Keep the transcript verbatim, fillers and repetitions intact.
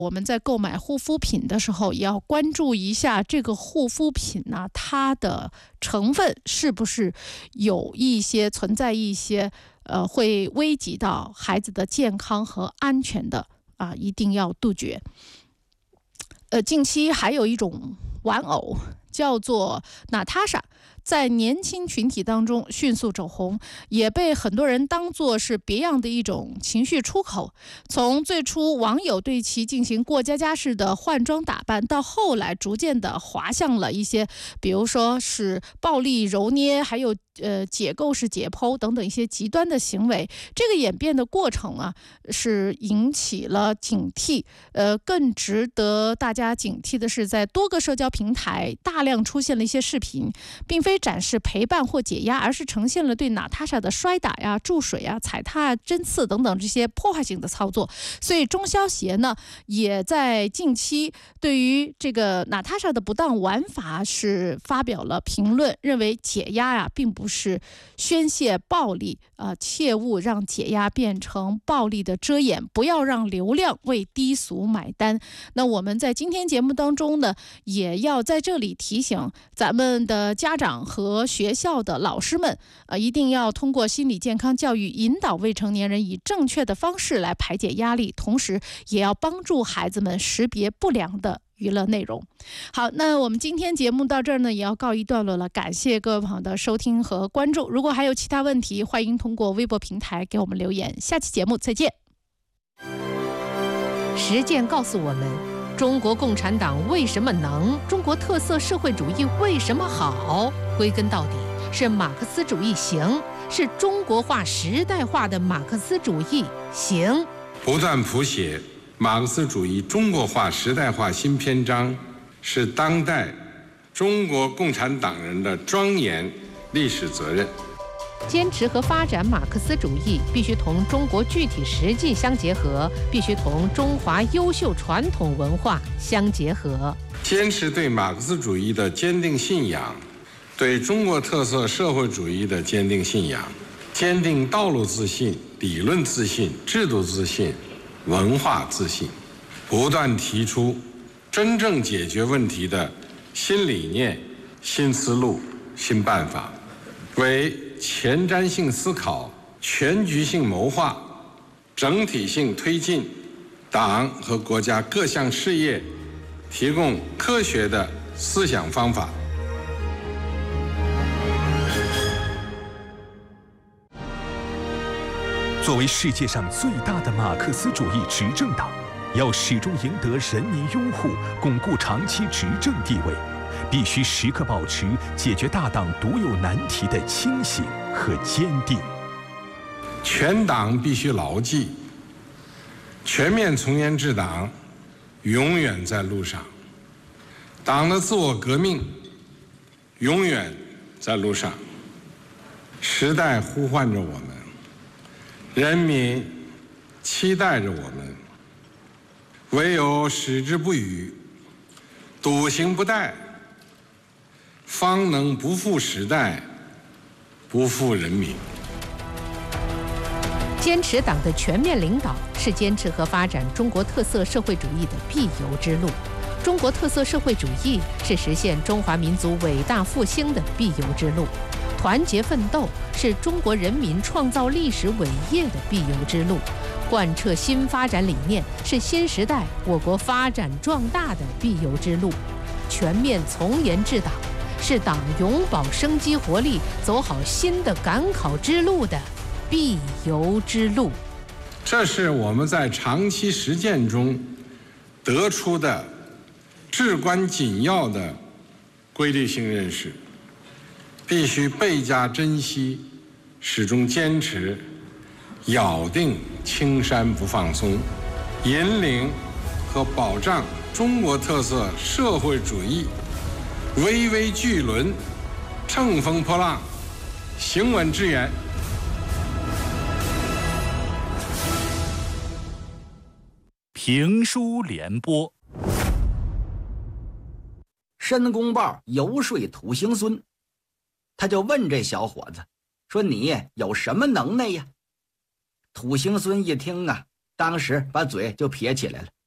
我们在购买护肤品的时候，也要关注一下这个护肤品呢、啊，它的成分是不是有一些存在一些呃会危及到孩子的健康和安全的啊，一定要杜绝。呃，近期还有一种玩偶叫做娜塔莎，在年轻群体当中迅速走红，也被很多人当作是别样的一种情绪出口。从最初网友对其进行过家家式的换装打扮，到后来逐渐的滑向了一些，比如说是暴力揉捏，还有呃解构式解剖等等一些极端的行为。这个演变的过程啊，是引起了警惕。呃，更值得大家警惕的是，在多个社交平台大量出现了一些视频，并非展示陪伴或解压，而是呈现了对娜塔莎的摔打呀、注水呀、踩踏、针刺等等这些破坏性的操作。所以中消协呢，也在近期对于这个娜塔莎的不当玩法是发表了评论，认为解压呀、啊、并不是宣泄暴力，呃，切勿让解压变成暴力的遮掩，不要让流量为低俗买单。那我们在今天节目当中呢，也要在这里提醒咱们的家长和学校的老师们，呃，一定要通过心理健康教育引导未成年人以正确的方式来排解压力，同时也要帮助孩子们识别不良的娱乐内容。好，那我们今天节目到这儿呢，也要告一段落了。感谢各位朋友的收听和关注。如果还有其他问题，欢迎通过微博平台给我们留言。下期节目再见。 实践告诉我们，中国共产党为什么能，中国特色社会主义为什么好？归根到底是马克思主义行，是中国化时代化的马克思主义行。 不断谱写马克思主义中国化时代化新篇章，是当代中国共产党人的庄严历史责任。 坚持和发展马克思主义必须同中国具体实际相结合，必须同中华优秀传统文化相结合。 坚持对马克思主义的坚定信仰，对中国特色社会主义的坚定信仰，坚定道路自信、理论自信、制度自信、文化自信，不断提出真正解决问题的新理念、新思路、新办法，为前瞻性思考、全局性谋划、整体性推进党和国家各项事业提供科学的思想方法。 作为世界上最大的马克思主义执政党，要始终赢得人民拥护，巩固长期执政地位，必须时刻保持解决大党独有难题的清醒和坚定。 全党必须牢记，全面从严治党永远在路上，党的自我革命永远在路上。时代呼唤着我们，人民期待着我们，唯有矢志不渝、笃行不怠，方能不负时代，不负人民。 坚持党的全面领导，是坚持和发展中国特色社会主义的必由之路。中国特色社会主义是实现中华民族伟大复兴的必由之路。团结奋斗是中国人民创造历史伟业的必由之路。贯彻新发展理念是新时代我国发展壮大的必由之路。全面从严治党是党永葆生机活力、走好新的赶考之路的必由之路。 这是我们在长期实践中得出的至关紧要的规律性认识，必须倍加珍惜，始终坚持，咬定青山不放松，引领和保障中国特色社会主义巍巍巨轮乘风破浪，行稳致远。 评书联播。 申公豹游说土行孙，他就问这小伙子说：“你有什么能耐呀？”土行孙一听啊，当时把嘴就撇起来了，